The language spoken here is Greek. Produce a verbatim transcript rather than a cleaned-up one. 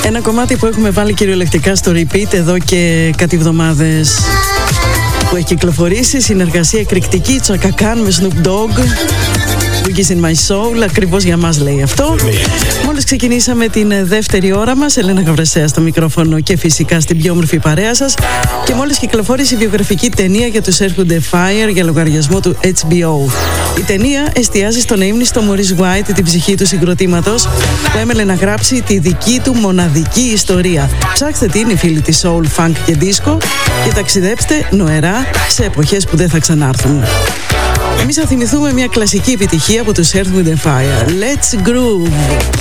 Ένα κομμάτι που έχουμε βάλει κυριολεκτικά στο repeat εδώ και κάτι εβδομάδες, που έχει κυκλοφορήσει συνεργασία εκρηκτική Chaka Khan με Snoop Dogg. Boogies in my soul, ακριβώς για μας λέει αυτό. Μόλις ξεκινήσαμε την δεύτερη ώρα μας, Ελένα Γαβρεσέα στο μικρόφωνο και φυσικά στην πιο όμορφη παρέα σας. Και μόλις κυκλοφόρησε η βιογραφική ταινία για τους Earth, Wind and Fire για λογαριασμό του έιτς μπι ο. Η ταινία εστιάζει στον αείμνηστο Maurice White, την ψυχή του συγκροτήματος, που έμελε να γράψει τη δική του μοναδική ιστορία. Ψάξτε την, οι φίλοι της soul, funk και disco, και ταξιδέψτε νοερά σε εποχές που δεν θα ξανάρθουν. Εμείς θα θυμηθούμε μια κλασική επιτυχία από τους Earth, Wind and Fire. Let's groove!